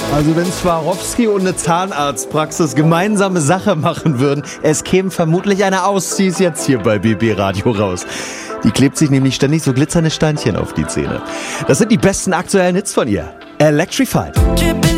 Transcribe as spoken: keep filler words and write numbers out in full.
Also wenn Swarovski und eine Zahnarztpraxis gemeinsame Sache machen würden, es käme vermutlich eine Ausziehs jetzt hier bei B B Radio raus. Die klebt sich nämlich ständig so glitzernde Steinchen auf die Zähne. Das sind die besten aktuellen Hits von ihr. Electrified.